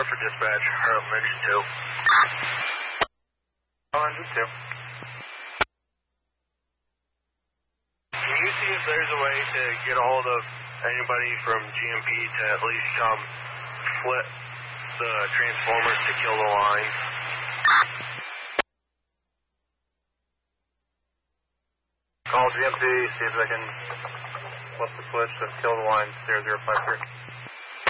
for dispatch, engine 2. Engine 2. Can you see if there's a way to get a hold of anybody from GMP to at least come flip the transformers to kill the line? Call GMP, see if they can flip the switch to kill the line 0053.